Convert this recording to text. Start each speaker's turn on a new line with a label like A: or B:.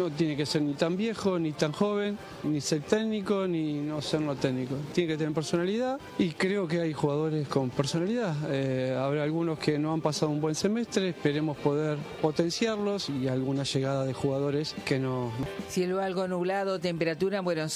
A: No tiene que ser ni tan viejo, ni tan joven, ni ser técnico, ni no ser no técnico. Tiene que tener personalidad y creo que hay jugadores con personalidad. Habrá algunos que no han pasado un buen semestre, esperemos poder potenciarlos y alguna llegada de jugadores que no.
B: Cielo algo nublado, temperatura en Buenos